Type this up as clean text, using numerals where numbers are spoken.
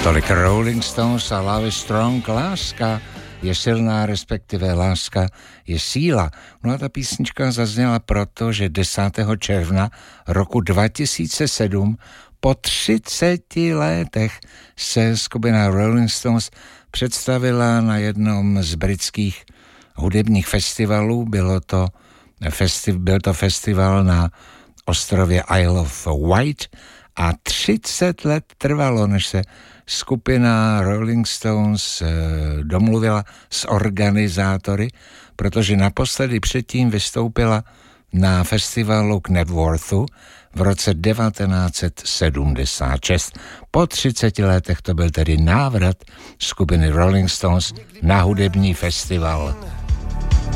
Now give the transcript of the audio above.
Tolik Rolling Stones a Love is Strong, láska je silná, respektive láska je síla. No a ta písnička zazněla proto, že 10. června roku 2007 po 30 letech se skupina Rolling Stones představila na jednom z britských hudebních festivalů. Byl to festival na ostrově Isle of Wight a 30 let trvalo, než se skupina Rolling Stones domluvila s organizátory, protože naposledy předtím vystoupila na festivalu Knebworthu v roce 1976. Po 30 letech to byl tedy návrat skupiny Rolling Stones na hudební festival.